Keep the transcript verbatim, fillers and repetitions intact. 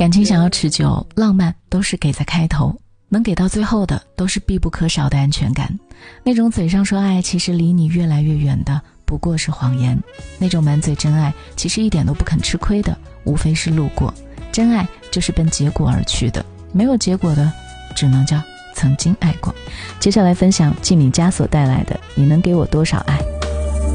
感情想要持久，浪漫都是给在开头，能给到最后的都是必不可少的安全感。那种嘴上说爱，其实离你越来越远的不过是谎言。那种满嘴真爱，其实一点都不肯吃亏的，无非是路过。真爱就是奔结果而去的，没有结果的只能叫曾经爱过。接下来分享季敏佳所带来的你能给我多少爱。